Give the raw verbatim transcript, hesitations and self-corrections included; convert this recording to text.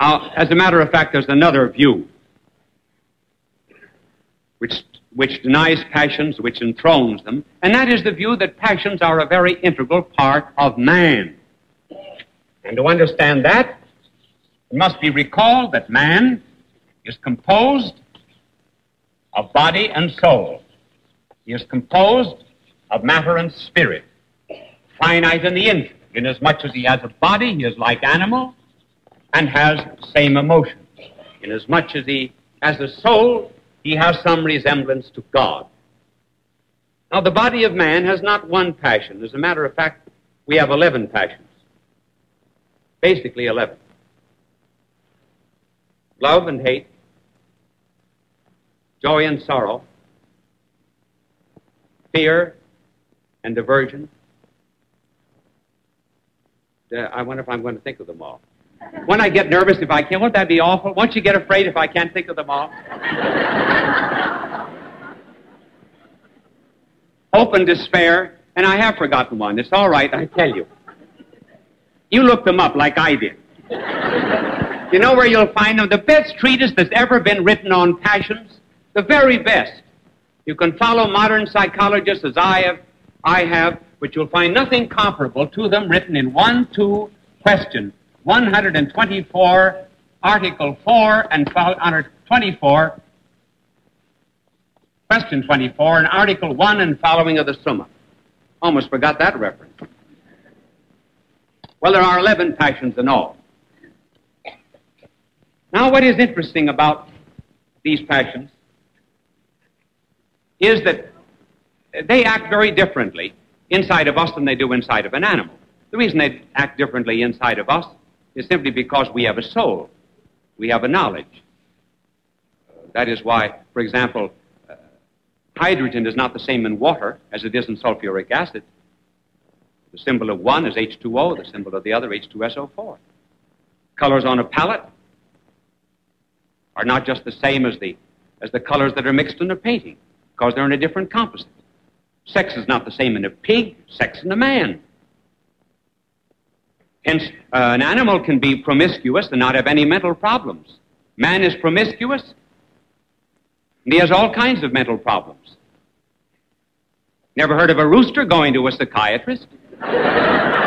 Now, as a matter of fact, there's another view which, which denies passions, which enthrones them, and that is the view that passions are a very integral part of man. And to understand that, it must be recalled that man is composed of body and soul. He is composed of matter and spirit, finite and the infinite. Inasmuch as he has a body, he is like animal and has the same emotions. Inasmuch as he has a soul, he has some resemblance to God. Now, the body of man has not one passion. As a matter of fact, we have eleven passions. Basically eleven. Love and hate, joy and sorrow, fear and aversion. Uh, I wonder if I'm going to think of them all. When I get nervous, if I can't, won't that be awful? Won't you get afraid if I can't think of them all? Hope and despair, and I have forgotten one. It's all right, I tell you. You look them up like I did. You know where you'll find them? The best treatise that's ever been written on passions, the very best. You can follow modern psychologists as I have, I have, but you'll find nothing comparable to them written in one, two, question one hundred twenty-four, Article four, and twenty-four, question twenty-four, and Article one and following of the Summa. Almost forgot that reference. Well, there are eleven passions in all. Now, what is interesting about these passions is that they act very differently inside of us than they do inside of an animal. The reason they act differently inside of us is simply because we have a soul. We have a knowledge. Uh, that is why, for example, uh, hydrogen is not the same in water as it is in sulfuric acid. The symbol of one is H two O, the symbol of the other, H two S O four. Colors on a palette are not just the same as the, as the colors that are mixed in a painting, because they're in a different composite. Sex is not the same in a pig, sex in a man. Hence, uh, an animal can be promiscuous and not have any mental problems. Man is promiscuous, and he has all kinds of mental problems. Never heard of a rooster going to a psychiatrist?